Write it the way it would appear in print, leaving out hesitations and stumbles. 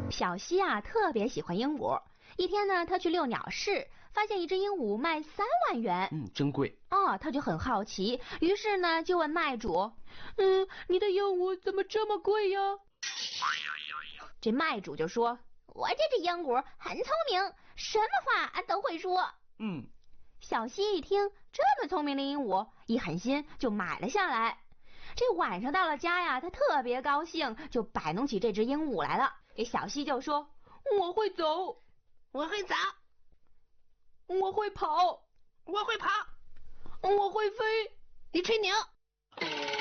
小西啊，特别喜欢鹦鹉。一天呢，他去遛鸟市，发现一只鹦鹉卖3万元。 真贵。 他就很好奇，于是呢就问卖主：“你的鹦鹉怎么这么贵呀？”这卖主就说：“我这只鹦鹉很聪明，什么话都会说。”小西一听这么聪明的鹦鹉，一狠心就买了下来。这晚上到了家呀，他特别高兴，就摆弄起这只鹦鹉来了。给小西就说：“我会走， 我会走， 我会跑， 我会跑， 我会飞。” 你吹牛。